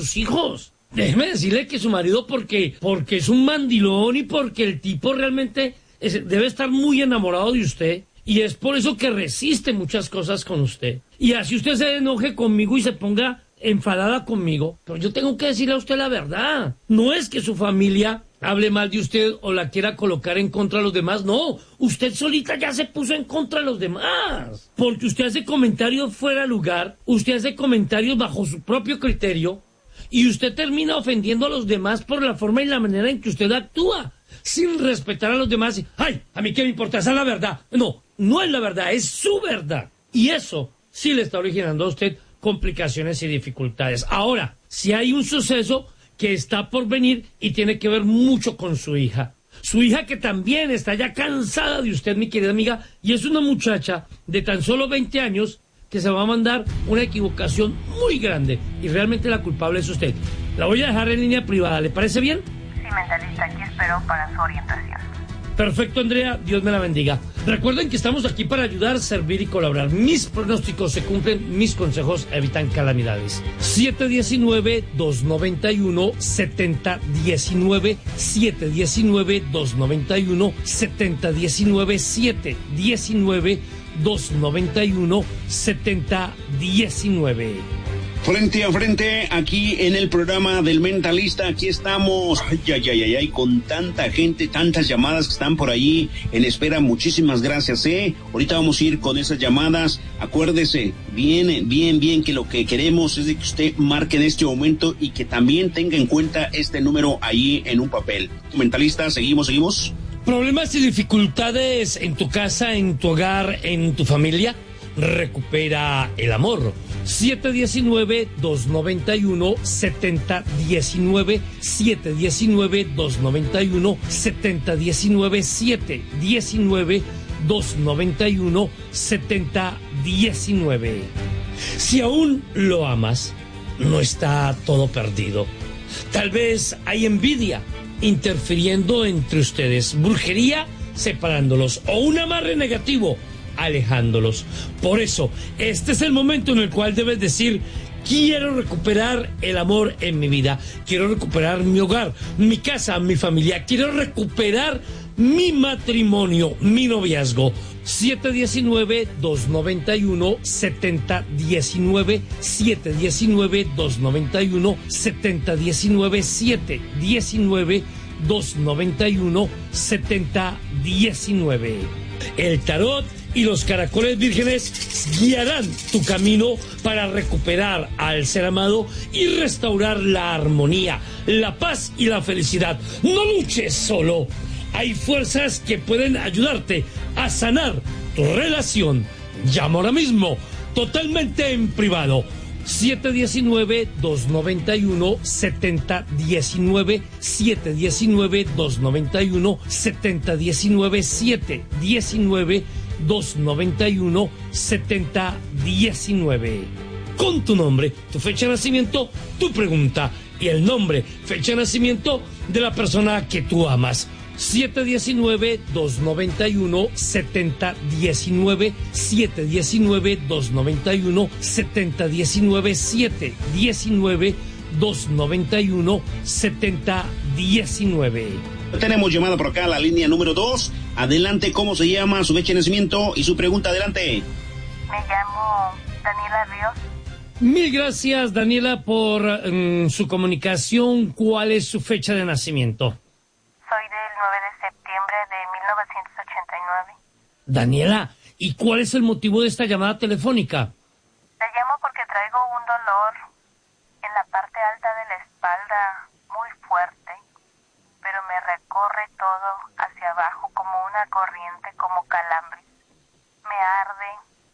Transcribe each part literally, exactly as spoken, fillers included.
sus hijos. Déjeme decirle que su marido, porque, porque es un mandilón y porque el tipo realmente es, debe estar muy enamorado de usted, y es por eso que resiste muchas cosas con usted. Y así usted se enoje conmigo y se ponga enfadada conmigo, pero yo tengo que decirle a usted la verdad. No es que su familia hable mal de usted o la quiera colocar en contra de los demás, no. Usted solita ya se puso en contra de los demás, porque usted hace comentarios fuera de lugar, usted hace comentarios bajo su propio criterio, y usted termina ofendiendo a los demás por la forma y la manera en que usted actúa, sin respetar a los demás. ¡Ay, a mí qué me importa! Esa es la verdad. No, no es la verdad, es su verdad. Y eso sí le está originando a usted complicaciones y dificultades. Ahora, si hay un suceso que está por venir y tiene que ver mucho con su hija. Su hija, que también está ya cansada de usted, mi querida amiga, y es una muchacha de tan solo veinte años que se va a mandar una equivocación muy grande, y realmente la culpable es usted. La voy a dejar en línea privada, ¿le parece bien? Sí, mentalista, aquí espero para su orientación. Perfecto, Andrea, Dios me la bendiga. Recuerden que estamos aquí para ayudar, servir y colaborar. Mis pronósticos se cumplen, mis consejos evitan calamidades. siete uno nueve, dos nueve uno, siete cero uno nueve, siete uno nueve, dos nueve uno, siete cero uno nueve, siete uno nueve, dos nueve uno, siete cero uno nueve. Frente a frente, aquí en el programa del Mentalista, aquí estamos, ay, ay, ay, ay, ay, con tanta gente, tantas llamadas que están por ahí en espera. Muchísimas gracias, eh. Ahorita vamos a ir con esas llamadas. Acuérdese, bien, bien, bien, que lo que queremos es de que usted marque en este momento y que también tenga en cuenta este número ahí en un papel. Mentalista, seguimos, seguimos. ¿Problemas y dificultades en tu casa, en tu hogar, en tu familia? Recupera el amor. siete uno nueve, dos nueve uno, siete cero uno nueve, siete uno nueve, dos nueve uno, siete cero uno nueve, siete uno nueve, dos nueve uno, siete cero uno nueve. Si aún lo amas, no está todo perdido. Tal vez hay envidia interfiriendo entre ustedes, brujería separándolos, o un amarre negativo alejándolos. Por eso, este es el momento en el cual debes decir: quiero recuperar el amor en mi vida, quiero recuperar mi hogar, mi casa, mi familia, quiero recuperar mi matrimonio, mi noviazgo. siete uno nueve, dos nueve uno, siete cero uno nueve, siete uno nueve, dos nueve uno, siete cero uno nueve, siete uno nueve, dos nueve uno, siete cero uno nueve. El tarot y los caracoles vírgenes guiarán tu camino para recuperar al ser amado y restaurar la armonía, la paz y la felicidad. No luches solo. Hay fuerzas que pueden ayudarte a sanar tu relación. Llama ahora mismo, totalmente en privado. siete uno nueve, dos nueve uno, siete cero uno nueve, siete uno nueve, dos nueve uno, siete cero uno nueve, siete uno nueve, dos nueve uno, siete cero uno nueve. Con tu nombre, tu fecha de nacimiento, tu pregunta y el nombre, fecha de nacimiento de la persona que tú amas. siete uno nueve, dos nueve uno, siete cero uno nueve, siete uno nueve, dos nueve uno, siete cero uno nueve, siete uno nueve, dos nueve uno, siete cero uno nueve. Tenemos llamada por acá, la línea número dos. Adelante, ¿cómo se llama, su fecha de nacimiento y su pregunta? Adelante. Me llamo Daniela Ríos. Mil gracias, Daniela, por um, su comunicación. ¿Cuál es su fecha de nacimiento? Soy del nueve de septiembre de mil novecientos ochenta y nueve. Daniela, ¿y cuál es el motivo de esta llamada telefónica? La llamo porque traigo un dolor en la parte alta de la espalda muy fuerte, pero me recorre todo hacia abajo como una corriente, como calambres. Me arde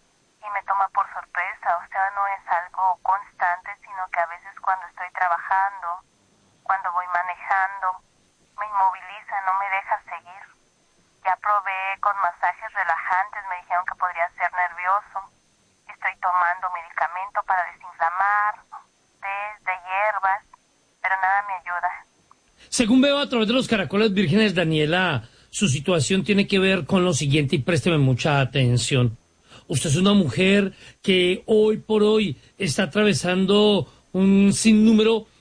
y me toma por sorpresa, o sea, no es algo constante, sino que a veces cuando estoy trabajando, cuando voy manejando, me inmoviliza, no me deja seguir. Ya probé con masajes relajantes, me dijeron que podría ser nervioso. Estoy tomando medicamento para desinflamar, té de hierbas, pero nada me ayuda. Según veo a través de los caracoles vírgenes, Daniela, su situación tiene que ver con lo siguiente, y présteme mucha atención. Usted es una mujer que hoy por hoy está atravesando un sinnúmero